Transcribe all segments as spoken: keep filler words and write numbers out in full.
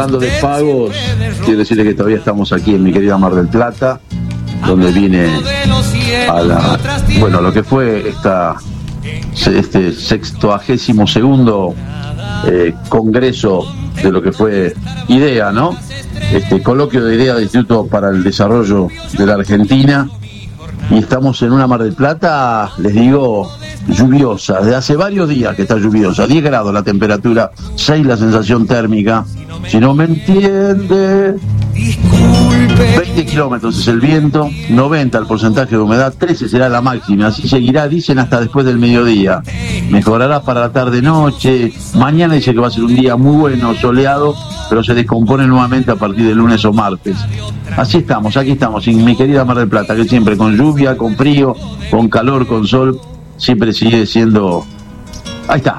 Hablando de pagos, quiero decirle que todavía estamos aquí en mi querida Mar del Plata, donde vine a la, bueno, lo que fue esta, este sextuagésimo segundo eh, congreso de lo que fue IDEA, ¿no? Este coloquio de IDEA, de Instituto para el Desarrollo de la Argentina, y estamos en una Mar del Plata, les digo, lluviosa, desde hace varios días que está lluviosa, diez grados la temperatura, seis la sensación térmica, si no me entiende, veinte kilómetros es el viento, noventa el porcentaje de humedad, trece será la máxima, así seguirá, dicen, hasta después del mediodía, mejorará para la tarde-noche, mañana dice que va a ser un día muy bueno, soleado, pero se descompone nuevamente a partir del lunes o martes. Así estamos, aquí estamos, en mi querida Mar del Plata, que siempre con lluvia, con frío, con calor, con sol, siempre sigue siendo... Ahí está.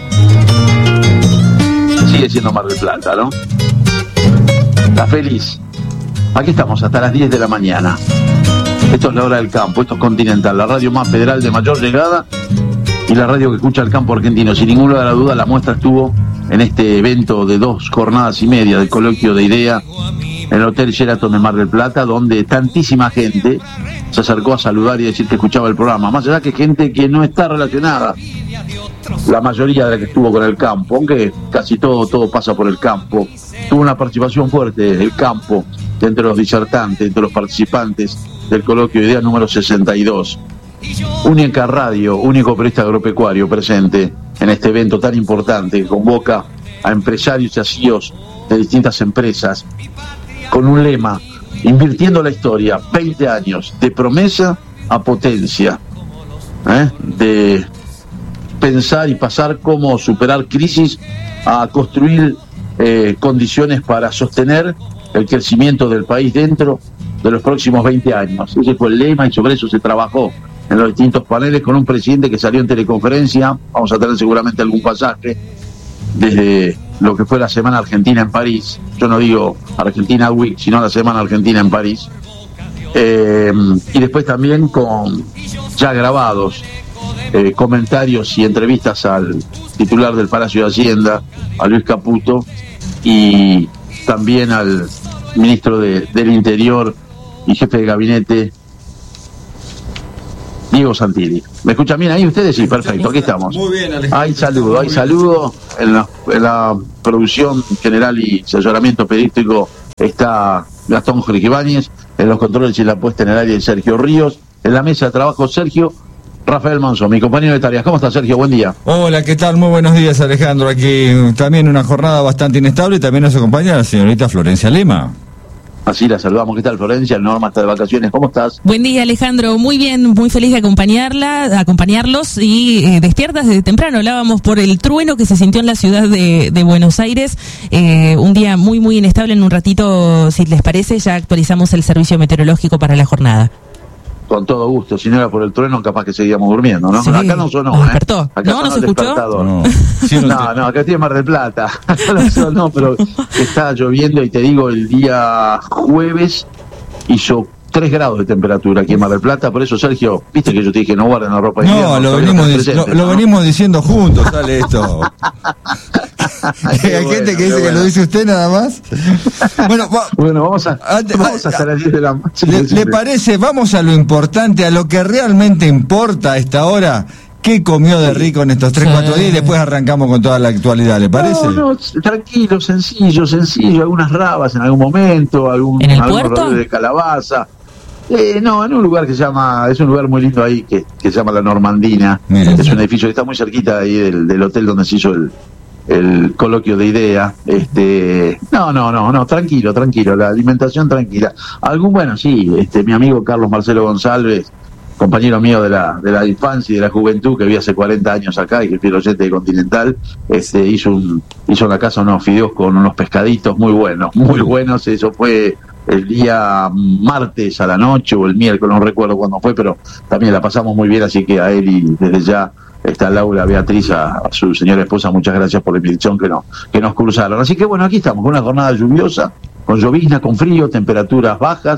Sigue siendo Mar del Plata, ¿no? Está feliz. Aquí estamos hasta las diez de la mañana. Esto es la hora del campo, esto es Continental, la radio más federal de mayor llegada y la radio que escucha el campo argentino. Sin ninguna de la duda, la muestra estuvo en este evento de dos jornadas y media del coloquio de IDEA en el Hotel Sheraton de Mar del Plata, donde tantísima gente se acercó a saludar y decir que escuchaba el programa, más allá que gente que no está relacionada, la mayoría de la que estuvo con el campo, aunque casi todo, todo pasa por el campo. Tuvo una participación fuerte del campo entre los disertantes, entre los participantes del coloquio de IDEA número sesenta y dos. Única radio, único periodista agropecuario presente en este evento tan importante que convoca a empresarios y a C E Os de distintas empresas con un lema: invirtiendo la historia, veinte años, de promesa a potencia, ¿eh? de pensar y pasar cómo superar crisis a construir eh, condiciones para sostener el crecimiento del país dentro de los próximos veinte años. Ese fue el lema y sobre eso se trabajó en los distintos paneles, con un presidente que salió en teleconferencia. Vamos a tener seguramente algún pasaje desde lo que fue la Semana Argentina en París. Yo no digo Argentina Week, sino la Semana Argentina en París. Eh, y después también con ya grabados eh, comentarios y entrevistas al titular del Palacio de Hacienda, a Luis Caputo, y también al ministro de, del Interior y jefe de gabinete, Diego Santilli. ¿Me escuchan bien ahí ustedes? Sí, perfecto, aquí estamos. Muy bien, Alejandro. Hay saludo, hay saludo. En la, en la producción general y asesoramiento periodístico está Gastón Jorge Ibáñez, en los controles y la puesta en el aire Sergio Ríos, en la mesa de trabajo Sergio Rafael Manso, mi compañero de tareas. ¿Cómo está, Sergio? Buen día. Hola, ¿qué tal? Muy buenos días, Alejandro. Aquí también una jornada bastante inestable y también nos acompaña la señorita Florencia Lema. Así la saludamos. ¿Qué tal, Florencia? Norma está de vacaciones. ¿Cómo estás? Buen día, Alejandro. Muy bien, muy feliz de acompañarla, de acompañarlos y eh, despiertas desde temprano. Hablábamos por el trueno que se sintió en la ciudad de, de Buenos Aires. Eh, un día muy, muy inestable. En un ratito, si les parece, ya actualizamos el servicio meteorológico para la jornada. Con todo gusto. Si no era por el trueno, capaz que seguíamos durmiendo, ¿no? Sí. Acá no sonó, ¿Nos ¿eh? despertó? Acá ¿No? ¿No se escuchó? No, sí, no, no, no, acá estoy en Mar del Plata. Acá no sonó, pero está lloviendo y te digo, el día jueves hizo tres grados de temperatura aquí en Mar del Plata. Por eso, Sergio, viste que yo te dije no guarden la ropa de invierno. No, lo, venimos, presente, lo, ¿no? lo venimos diciendo juntos, sale esto. Hay bueno, gente que dice bueno. que lo dice usted nada más. Bueno, va, bueno vamos a antes, vamos hasta las diez de la noche. ¿Le, ¿Le parece? Vamos a lo importante, a lo que realmente importa a esta hora. ¿Qué comió de rico en estos tres, cuatro días? Y después arrancamos con toda la actualidad, ¿le parece? No, no, tranquilo, sencillo, sencillo. Algunas rabas en algún momento, algún, ¿En el algún puerto? rollo de calabaza. Eh, no, en un lugar que se llama, es un lugar muy lindo ahí, que, que se llama La Normandina. Mira, es un edificio que está muy cerquita ahí del, del hotel donde se hizo el, el coloquio de IDEA. Este, no, no, no, no, tranquilo, tranquilo, la alimentación tranquila. Algún, bueno, sí, este, mi amigo Carlos Marcelo González, compañero mío de la, de la infancia y de la juventud, que vivía hace cuarenta años acá y que fue el oyente de Continental, este, hizo un, hizo en la casa unos fideos con unos pescaditos muy buenos, muy buenos. Eso fue el día martes a la noche o el miércoles, no recuerdo cuándo fue, pero también la pasamos muy bien, así que a él y desde ya está Laura, Beatriz, a, a su señora esposa, muchas gracias por la invitación que, no, que nos cruzaron. Así que bueno, aquí estamos con una jornada lluviosa, con llovizna, con frío, temperaturas bajas,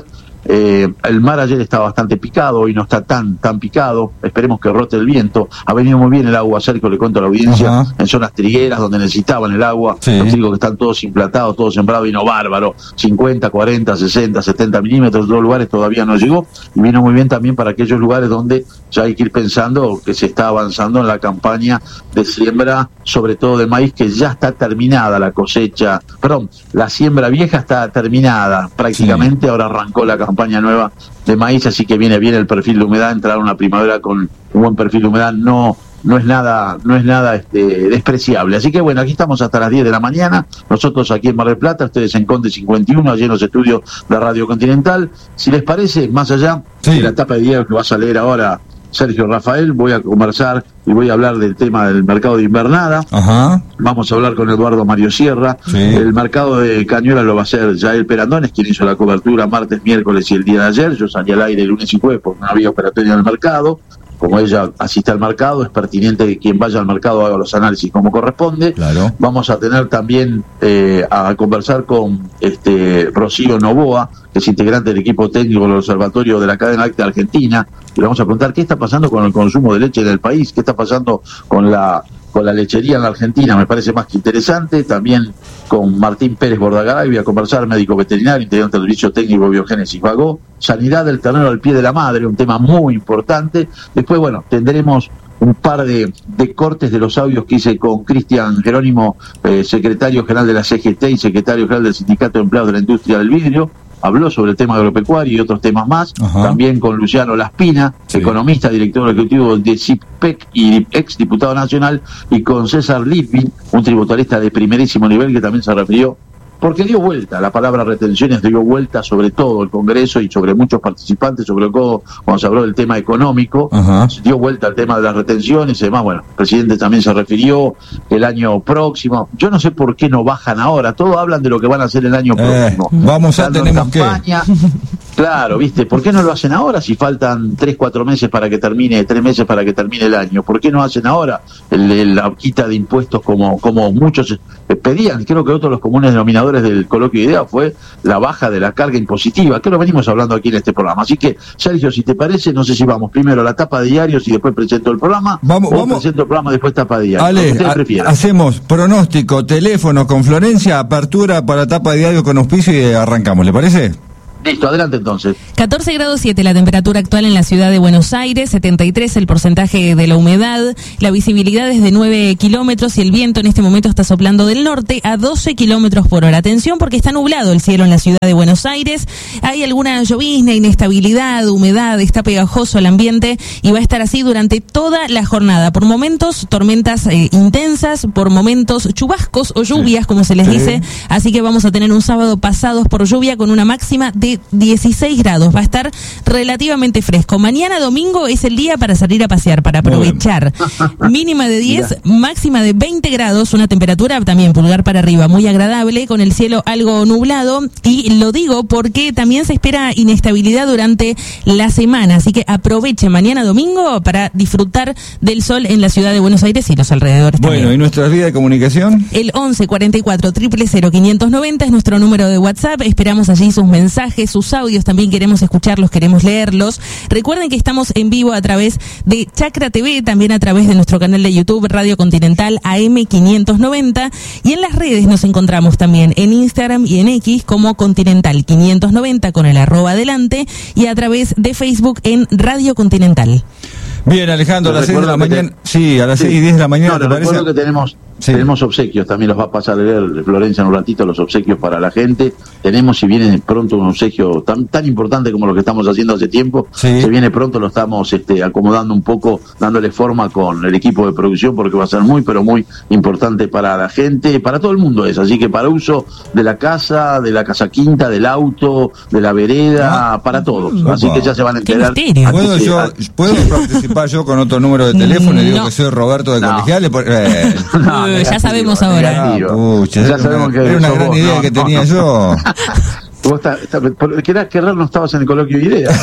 Eh, el mar ayer está bastante picado, hoy no está tan tan picado, esperemos que rote el viento. Ha venido muy bien el agua, Sergio, le cuento a la audiencia, Ajá. en zonas trigueras donde necesitaban el agua, sí. los trigos que están todos implantados, todos sembrados, vino bárbaro, cincuenta, cuarenta, sesenta, setenta milímetros, dos lugares todavía no llegó, y vino muy bien también para aquellos lugares donde ya hay que ir pensando que se está avanzando en la campaña de siembra, sobre todo de maíz, que ya está terminada la cosecha, perdón, la siembra vieja está terminada prácticamente, sí. ahora arrancó la campaña nueva de maíz, así que viene bien el perfil de humedad, entrar a una primavera con un buen perfil de humedad no no es nada no es nada este, despreciable. Así que bueno, aquí estamos hasta las diez de la mañana, nosotros aquí en Mar del Plata, ustedes en Conde cincuenta y uno, allí en los estudios de Radio Continental. Si les parece, más allá sí. de la etapa de diario que vas a leer ahora Sergio Rafael, voy a conversar y voy a hablar del tema del mercado de invernada. Ajá. Vamos a hablar con Eduardo Mario Sierra. Sí. El mercado de Cañuelas lo va a hacer Yael Perandones, quien hizo la cobertura martes, miércoles y el día de ayer. Yo salí al aire lunes y jueves porque no había operatorio en el mercado. Como ella asiste al mercado, es pertinente que quien vaya al mercado haga los análisis como corresponde. Claro. Vamos a tener también eh, a conversar con este Rocío Novoa, que es integrante del equipo técnico del Observatorio de la Cadena Láctea Argentina, y le vamos a preguntar qué está pasando con el consumo de leche en el país, qué está pasando con la con la lechería en la Argentina, me parece más que interesante. También con Martín Pérez Bordagaray voy a conversar, médico veterinario, integrante del Servicio Técnico de Biogénesis Vago, sanidad del ternero al pie de la madre, un tema muy importante. Después, bueno, tendremos un par de, de cortes de los audios que hice con Cristian Jerónimo, eh, secretario general de la C G T y secretario general del Sindicato de Empleados de la Industria del Vidrio. Habló sobre el tema agropecuario y otros temas más. Ajá. También con Luciano Laspina, sí. economista, director ejecutivo de CIPEC y ex diputado nacional, y con César Litvin, un tributarista de primerísimo nivel que también se refirió, porque dio vuelta, la palabra retenciones dio vuelta sobre todo el Congreso y sobre muchos participantes, sobre todo cuando se habló del tema económico. Ajá. dio vuelta al tema de las retenciones y demás. Bueno, el presidente también se refirió el año próximo. Yo no sé por qué no bajan ahora, todos hablan de lo que van a hacer el año eh, próximo. Vamos a tener campaña. Que... Claro, ¿viste? ¿Por qué no lo hacen ahora si faltan tres, cuatro meses para que termine, tres meses para que termine el año? ¿Por qué no hacen ahora el, el, la quita de impuestos como, como muchos pedían? Creo que otro de los comunes denominadores del coloquio de ideas fue la baja de la carga impositiva, que lo venimos hablando aquí en este programa. Así que, Sergio, si te parece, no sé si vamos primero a la tapa de diarios y después presento el programa, vamos, o vamos. presento el programa y después tapa de diarios. Ale, a, hacemos pronóstico, teléfono con Florencia, apertura para tapa de diario con auspicio y arrancamos, ¿le parece? Listo, adelante entonces. catorce grados siete la temperatura actual en la ciudad de Buenos Aires, setenta y tres el porcentaje de la humedad, la visibilidad es de nueve kilómetros y el viento en este momento está soplando del norte a doce kilómetros por hora. Atención porque está nublado el cielo en la ciudad de Buenos Aires, hay alguna llovizna, inestabilidad, humedad, está pegajoso el ambiente y va a estar así durante toda la jornada. Por momentos tormentas eh, intensas, por momentos chubascos o lluvias, como se les sí. dice, así que vamos a tener un sábado pasados por lluvia con una máxima de dieciséis grados, va a estar relativamente fresco. Mañana domingo es el día para salir a pasear, para aprovechar. Mínima de diez, máxima de veinte grados, una temperatura también pulgar para arriba, muy agradable, con el cielo algo nublado, y lo digo porque también se espera inestabilidad durante la semana, así que aproveche mañana domingo para disfrutar del sol en la ciudad de Buenos Aires y los alrededores. Bueno, también. ¿y nuestra vía de comunicación? El once cuarenta y cuatro cero cero cero quinientos noventa es nuestro número de WhatsApp, esperamos allí sus mensajes, sus audios, también queremos escucharlos, queremos leerlos. Recuerden que estamos en vivo a través de Chacra T V, también a través de nuestro canal de YouTube Radio Continental A M quinientos noventa, y en las redes nos encontramos también en Instagram y en X como Continental quinientos noventa con el arroba adelante, y a través de Facebook en Radio Continental. Bien, Alejandro, a las seis de la mañana. Te... Sí, a las seis y diez de la mañana. No, te parece que tenemos, sí. tenemos obsequios, también los va a pasar a leer Florencia en un ratito, los obsequios para la gente. Tenemos, si viene pronto, un obsequio tan tan importante como lo que estamos haciendo hace tiempo. Sí. Se viene pronto, lo estamos este, acomodando un poco, dándole forma con el equipo de producción, porque va a ser muy, pero muy importante para la gente, para todo el mundo es. Así que para uso de la casa, de la casa quinta, del auto, de la vereda, ah, para todos. Uh, Así uh, que ya se van a enterar. ¿Puedo, yo, a... ¿puedo participar yo con otro número de teléfono y digo no. que soy Roberto de no. Colegiales? Por, eh. no, negativo, ya sabemos ahora. Pucha, ya sabemos una, que era una gran vos. idea no, que no, tenía no. yo. Vos está, está, querás que raro no estabas en el coloquio de ideas.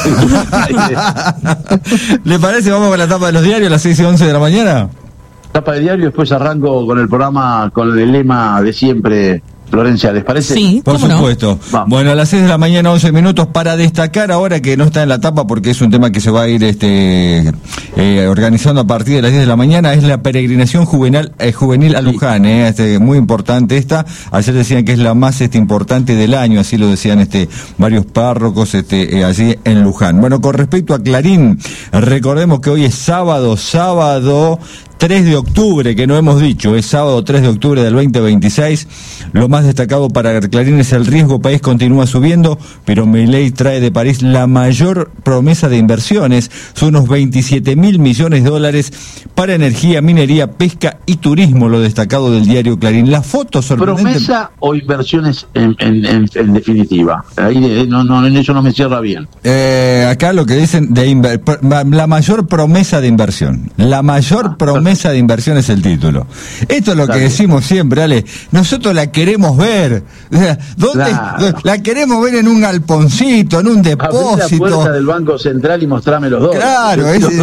¿Le parece? Vamos con la tapa de los diarios a las seis y once de la mañana. Tapa de diario, después arranco con el programa con el lema de siempre, Florencia, ¿les parece? Sí, por supuesto. No? Bueno, a las seis de la mañana, once minutos, para destacar ahora que no está en la tapa porque es un tema que se va a ir este eh, organizando a partir de las diez de la mañana, es la peregrinación juvenil, eh, juvenil a Luján, eh, este, muy importante esta. Ayer decían que es la más este, importante del año, así lo decían este varios párrocos este, eh, allí en Luján. Bueno, con respecto a Clarín, recordemos que hoy es sábado, sábado tres de octubre, que no hemos dicho, es sábado tres de octubre del veinte veintiséis. Lo más destacado para Clarín es el riesgo país continúa subiendo, pero Milei trae de París la mayor promesa de inversiones, son unos veintisiete mil millones de dólares para energía, minería, pesca y turismo, lo destacado del diario Clarín. La foto sorprendente. ¿Promesa o inversiones en, en, en, en definitiva? Ahí no, no, en eso no me cierra bien. Eh, acá lo que dicen, de inver- la mayor promesa de inversión, la mayor ah, promesa de inversión es el título. Esto es lo claro. que decimos siempre, Ale. Nosotros la queremos ver. ¿Dónde? Claro. La queremos ver en un galponcito, en un depósito. Abrí la puerta del Banco Central y mostrame los dos. Claro, ese...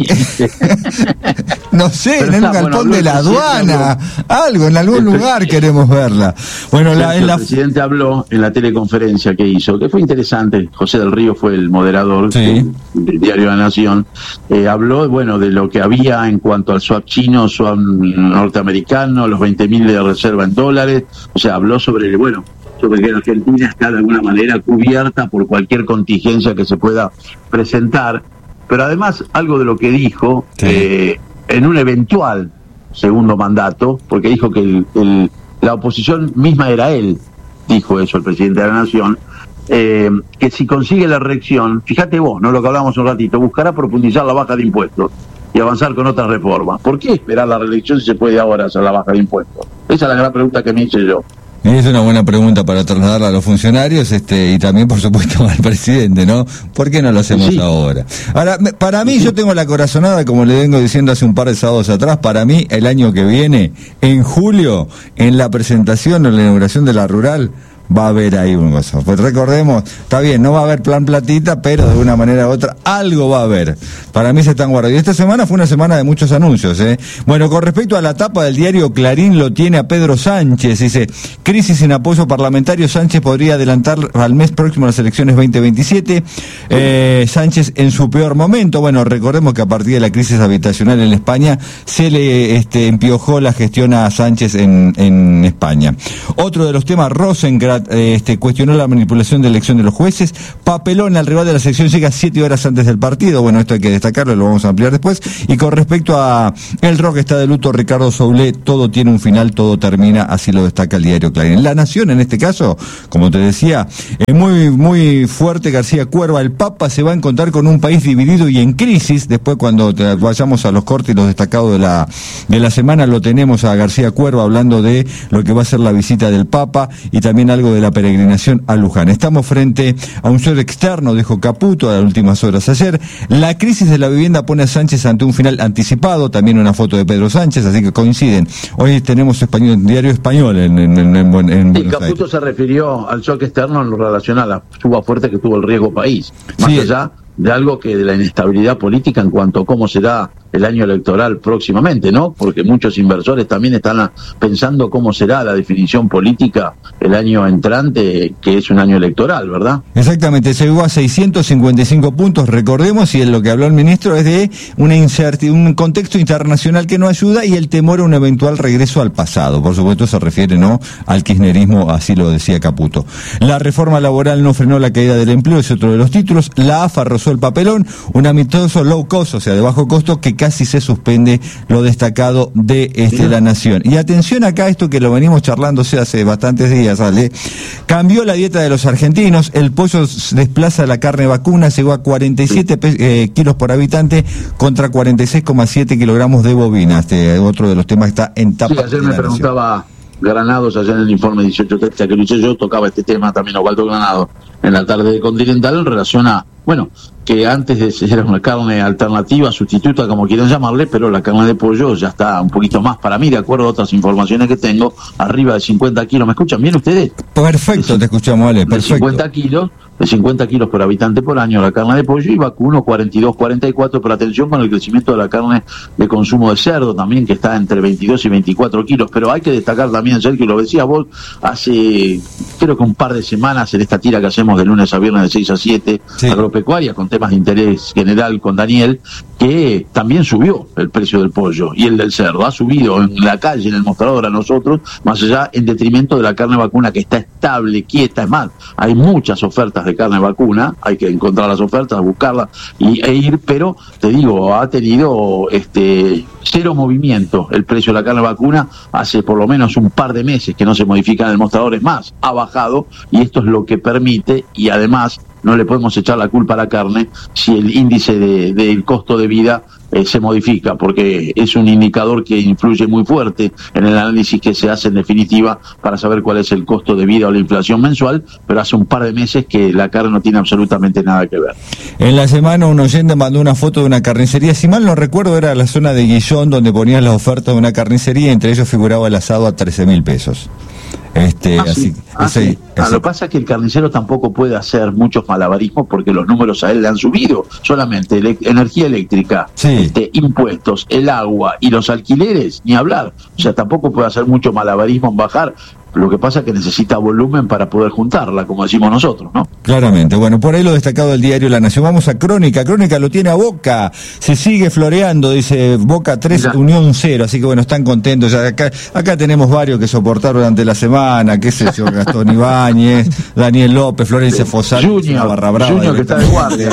no sé, pero en está, un galpón bueno, de la aduana, algo, en algún lugar queremos verla. Bueno, la, en la... el presidente habló en la teleconferencia que hizo, que fue interesante. José del Río fue el moderador sí. del, del diario La Nación. Eh, habló, bueno, de lo que había en cuanto al swap chino, swap norteamericano, los veinte mil de reserva en dólares. O sea, habló sobre, bueno, sobre que Argentina está de alguna manera cubierta por cualquier contingencia que se pueda presentar. Pero además, algo de lo que dijo, sí. eh, en un eventual segundo mandato, porque dijo que el, el, la oposición misma era él, dijo eso el presidente de la Nación, eh, que si consigue la reelección, fíjate vos, no lo que hablamos un ratito, buscará profundizar la baja de impuestos y avanzar con otras reformas. ¿Por qué esperar la reelección si se puede ahora hacer la baja de impuestos? Esa es la gran pregunta que me hice yo. Es una buena pregunta para trasladarla a los funcionarios este y también, por supuesto, al presidente, ¿no? ¿Por qué no lo hacemos sí. ahora? Ahora, para mí, sí. yo tengo la corazonada, como le vengo diciendo hace un par de sábados atrás, para mí, el año que viene, en julio, en la presentación o la inauguración de la rural, va a haber ahí un gozo. Pues recordemos, está bien, no va a haber plan platita, pero de una manera u otra, algo va a haber. Para mí se están guardando. Y esta semana fue una semana de muchos anuncios, ¿eh? Bueno, con respecto a la tapa del diario Clarín, lo tiene a Pedro Sánchez. Dice, crisis sin apoyo parlamentario, Sánchez podría adelantar al mes próximo las elecciones veinte veintisiete. Eh, Sánchez en su peor momento. Bueno, recordemos que a partir de la crisis habitacional en España, se le este, empiojó la gestión a Sánchez en, en España. Otro de los temas, Rosengrat, Este, cuestionó la manipulación de elección de los jueces. Papelón, al rival de la selección llega siete horas antes del partido. Bueno, esto hay que destacarlo, lo vamos a ampliar después. Y con respecto a el rock está de luto Ricardo Soule, todo tiene un final, todo termina, así lo destaca el diario Clarín. La Nación, en este caso, como te decía, es muy, muy fuerte García Cuerva. El Papa se va a encontrar con un país dividido y en crisis. Después, cuando te vayamos a los cortes y los destacados de la, de la semana, lo tenemos a García Cuerva hablando de lo que va a ser la visita del Papa y también algo de la peregrinación a Luján. Estamos frente a un shock externo, dijo Caputo a las últimas horas ayer. La crisis de la vivienda pone a Sánchez ante un final anticipado, también una foto de Pedro Sánchez, así que coinciden. Hoy tenemos español, diario español en, en, en, en, en sí, Caputo Aires. Se refirió al shock externo en relación a la suba fuerte que tuvo el riesgo país, más sí. allá de algo que de la inestabilidad política en cuanto a cómo será el año electoral próximamente, ¿no? Porque muchos inversores también están a, pensando cómo será la definición política el año entrante, que es un año electoral, ¿verdad? Exactamente, se llegó a seiscientos cincuenta y cinco puntos, recordemos, y en lo que habló el ministro es de una incertidumbre, un contexto internacional que no ayuda y el temor a un eventual regreso al pasado. Por supuesto se refiere, ¿no?, al kirchnerismo, así lo decía Caputo. La reforma laboral no frenó la caída del empleo, es otro de los títulos. La A F A rozó el papelón, un amistoso low cost, o sea, de bajo costo, que casi se suspende, lo destacado de este, La Nación. Y atención acá, esto que lo venimos charlando hace bastantes días, ¿vale? Cambió la dieta de los argentinos, el pollo desplaza la carne vacuna, llegó a cuarenta y siete eh, kilos por habitante contra cuarenta y seis coma siete kilogramos de bovina. Este otro de los temas que está en tapa. Sí, ayer me preguntaba Granados, allá en el informe dieciocho treinta que lo hice yo, tocaba este tema también Osvaldo Granados en la tarde de Continental en relación a, bueno, que antes de ser una carne alternativa, sustituta, como quieran llamarle, pero la carne de pollo ya está un poquito más, para mí, de acuerdo a otras informaciones que tengo, arriba de cincuenta kilos. ¿Me escuchan bien ustedes? Perfecto, de, te escuchamos, Ale, perfecto. De cincuenta kilos, de cincuenta kilos por habitante por año la carne de pollo, y vacuno cuarenta y dos, cuarenta y cuatro, pero atención con el crecimiento de la carne de consumo de cerdo también, que está entre veintidós y veinticuatro kilos, pero hay que destacar también, Sergio, lo decías vos, hace creo que un par de semanas en esta tira que hacemos de lunes a viernes de seis a siete, sí, agropecuaria, con temas de interés general con Daniel, que también subió el precio del pollo y el del cerdo, ha subido en la calle, en el mostrador a nosotros, más allá en detrimento de la carne vacuna, que está estable, quieta. Es más, hay muchas ofertas de carne vacuna, hay que encontrar las ofertas, buscarlas y, e ir, pero te digo, ha tenido este cero movimiento el precio de la carne vacuna hace por lo menos un par de meses que no se modifica en el mostrador, es más, ha bajado, y esto es lo que permite, y además no le podemos echar la culpa a la carne si el índice de, del costo de vida eh, se modifica, porque es un indicador que influye muy fuerte en el análisis que se hace en definitiva para saber cuál es el costo de vida o la inflación mensual, pero hace un par de meses que la carne no tiene absolutamente nada que ver. En la semana un oyente mandó una foto de una carnicería, si mal no recuerdo era la zona de Guillón, donde ponían las ofertas de una carnicería, y entre ellos figuraba el asado a trece mil pesos. Este, ah, así, sí. ah, ese, sí. Ah, ese. Lo que pasa es que el carnicero tampoco puede hacer muchos malabarismos porque los números a él le han subido. Solamente ele- energía eléctrica, sí. este, impuestos, el agua y los alquileres, ni hablar. O sea, tampoco puede hacer mucho malabarismo en bajar. Lo que pasa es que necesita volumen para poder juntarla, como decimos nosotros, ¿no? Claramente. Bueno, por ahí lo destacado del diario La Nación. Vamos a Crónica. Crónica lo tiene a Boca. Se sigue floreando, dice Boca tres, Mira. Unión cero. Así que bueno, están contentos. Ya acá, acá tenemos varios que soportaron durante la semana. Qué sé yo, Gastón Ibáñez, Daniel López, Florencia Fossati, Junior, Barra Brava. Junior que está de guardia.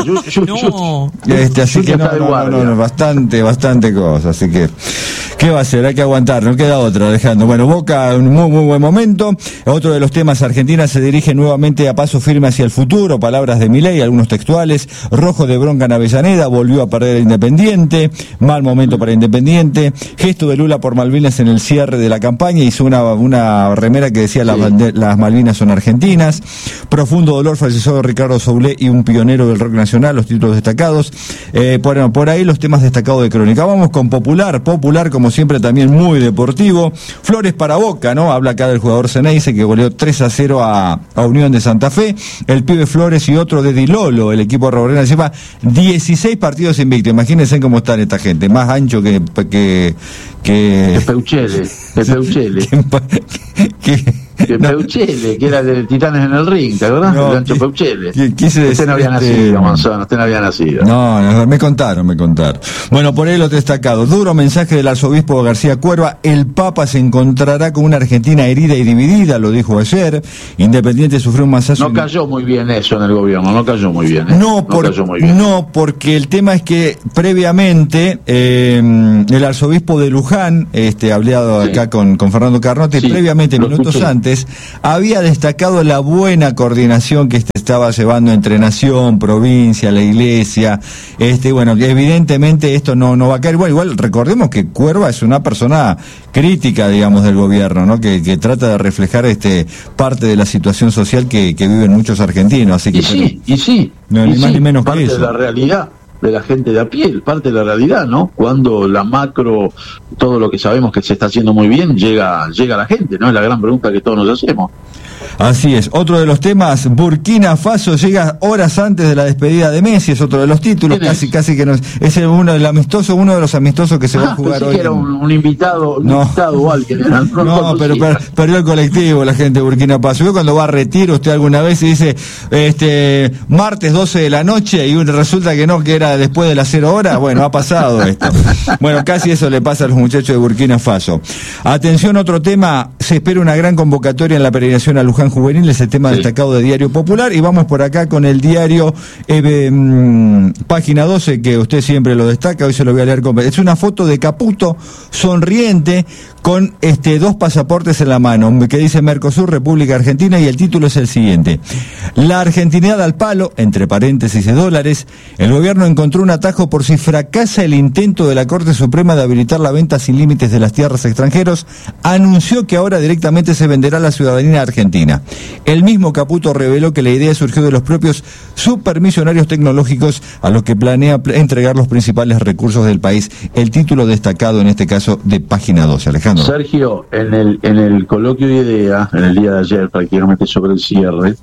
no. Este, así que no, no, no, no, bastante, bastante cosas. Así que, ¿qué va a hacer? Hay que aguantar. No queda otra, Alejandro. Bueno, Boca, un muy, muy buen momento. Otro de los temas, Argentina se dirige nuevamente a paso firme hacia el futuro, palabras de Milei, algunos textuales. Rojo de bronca en Avellaneda, volvió a perder el Independiente, mal momento para Independiente. Gesto de Lula por Malvinas en el cierre de la campaña, hizo una, una remera que decía sí. las, las Malvinas son argentinas. Profundo dolor, falleció Ricardo Soulé y un pionero del rock nacional, los títulos destacados. Eh, por, por ahí los temas destacados de Crónica. Vamos con Popular, Popular como siempre también muy deportivo. Flores para Boca, ¿no? Habla acá del jugador Ceneice, que goleó tres a cero a, a Unión de Santa Fe. El pibe Flores y otro de Di Lolo, el equipo robrena, lleva dieciséis partidos invictos. Imagínense cómo están esta gente, más ancho que que que, que Peuchele, que Peuchele. que, que, Que no. Peuchele, que era de Titanes en el Ring, ¿te acordás? No, el ancho Peuchele. Quise decir, usted no había este... nacido, Monzón, usted no había nacido. No, no, me contaron, me contaron. Bueno, por ahí lo destacado. Duro mensaje del arzobispo García Cuerva. El Papa se encontrará con una Argentina herida y dividida, lo dijo ayer. Independiente sufrió un masazo. No cayó muy bien eso en el gobierno, no cayó muy bien. ¿eh? No, por, no, cayó muy bien. No, porque el tema es que previamente eh, el arzobispo de Luján, este, hablado sí. acá con, con Fernando Carnotti, sí, previamente, minutos escuché. antes, había destacado la buena coordinación que este estaba llevando entre nación, provincia, la iglesia. Este, bueno, evidentemente esto no, no va a caer. Bueno, igual recordemos que Cuerva es una persona crítica, digamos, del gobierno, ¿no? Que, que trata de reflejar este parte de la situación social que, que viven muchos argentinos. Así que, y sí, pero, y sí, no, y ni sí, más ni menos parte que eso. De la realidad de la gente de a pie, parte de la realidad, ¿no? Cuando la macro, todo lo que sabemos que se está haciendo muy bien, llega, llega a la gente, ¿no? Es la gran pregunta que todos nos hacemos. Así es. Otro de los temas, Burkina Faso llega horas antes de la despedida de Messi, es otro de los títulos, casi es? casi que nos, es el, uno del amistoso, uno de los amistosos que se ah, va a jugar hoy. Que era un, un invitado, un no. invitado o alguien. No, no pero per, perdió el colectivo la gente de Burkina Faso. Yo cuando va a retiro, usted alguna vez y dice, este, martes doce de la noche y resulta que no, que era después de las cero horas, bueno, ha pasado esto. Bueno, casi eso le pasa a los muchachos de Burkina Faso. Atención, otro tema, se espera una gran convocatoria en la peregrinación a Luján Juvenil, es el tema sí. destacado de Diario Popular, y vamos por acá con el diario eh, mmm, página doce, que usted siempre lo destaca, hoy se lo voy a leer con... Es una foto de Caputo sonriente con este dos pasaportes en la mano, que dice Mercosur, República Argentina, y el título es el siguiente: la argentinidad al palo, entre paréntesis de dólares. El gobierno encontró un atajo por si fracasa el intento de la Corte Suprema de habilitar la venta sin límites de las tierras extranjeros. Anunció que ahora directamente se venderá la ciudadanía argentina. El mismo Caputo reveló que la idea surgió de los propios supermisionarios tecnológicos a los que planea entregar los principales recursos del país. El título destacado en este caso de página doce, Alejandro. Sergio, en el en el coloquio de idea, en el día de ayer, prácticamente sobre el cierre,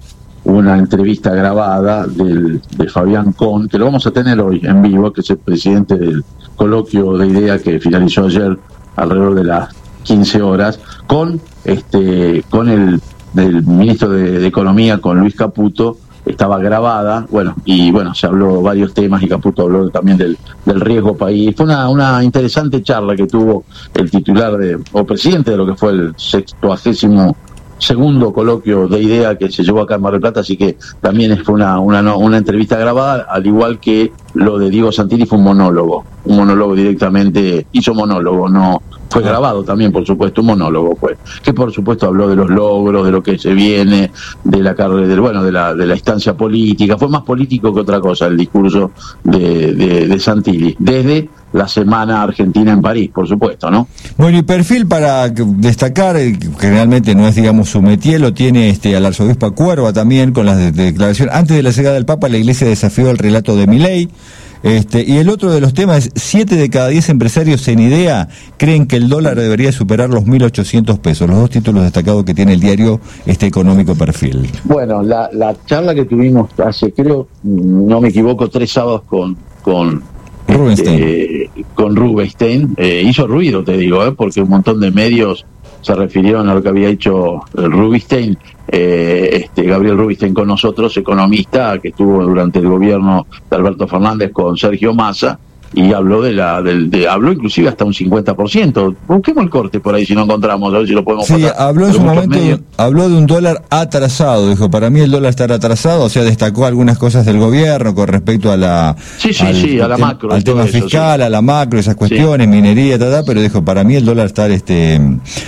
una entrevista grabada del, de Fabián Con, que lo vamos a tener hoy en vivo, que es el presidente del coloquio de idea que finalizó ayer alrededor de las quince horas, con este con el, el ministro de, de Economía, con Luis Caputo. Estaba grabada, bueno, y bueno, se habló varios temas y Caputo habló también del, del riesgo país. Fue una, una interesante charla que tuvo el titular de, o presidente de lo que fue el sextuagésimo segundo coloquio de idea que se llevó acá en Mar del Plata, así que también fue una, una, una entrevista grabada, al igual que lo de Diego Santilli fue un monólogo, un monólogo directamente, hizo monólogo, no fue grabado también, por supuesto, un monólogo fue, que por supuesto habló de los logros, de lo que se viene, de la carrera, del, bueno, de la, de la instancia política, fue más político que otra cosa el discurso de, de, de Santilli, desde la Semana Argentina en París, por supuesto, ¿no? Bueno, y perfil para destacar, que realmente no es, digamos, su métier, lo tiene este al arzobispo Cuerva también, con las de, de declaraciones. Antes de la llegada del Papa, la Iglesia desafió el relato de Milei. Este, y el otro de los temas es, siete de cada diez empresarios en idea creen que el dólar debería superar los mil ochocientos pesos, los dos títulos destacados que tiene el diario este Económico Perfil. Bueno, la, la charla que tuvimos hace, creo, no me equivoco, tres sábados con... con Rubinstein. Eh, con Rubinstein, eh, hizo ruido, te digo, eh, porque un montón de medios se refirieron a lo que había hecho Rubinstein, eh, este, Gabriel Rubinstein con nosotros, economista, que estuvo durante el gobierno de Alberto Fernández con Sergio Massa, y habló de la del de, habló inclusive hasta un cincuenta por ciento. Busquemos el corte por ahí si no encontramos, a ver si lo podemos sí, pasar. habló en su momento, habló de un dólar atrasado, dijo, para mí el dólar estará atrasado, o sea, destacó algunas cosas del gobierno con respecto a la sí, sí, al, sí, a la macro, al tema eso, fiscal, sí. a la macro, esas cuestiones, sí. Minería, tal, pero dijo, para mí el dólar está este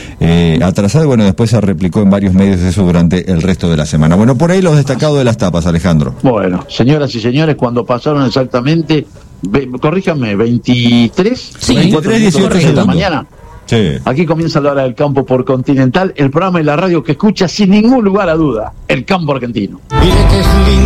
eh, atrasado, y bueno, después se replicó en varios medios eso durante el resto de la semana. Bueno, por ahí los destacados de las tapas, Alejandro. Bueno, señoras y señores, cuando pasaron exactamente Ve, corríjame, veintitrés, sí, veintitrés, dieciocho de la mañana. Sí. Aquí comienza la hora del campo por Continental, el programa de la radio que escucha sin ningún lugar a duda, el campo argentino. Mire que es lindo.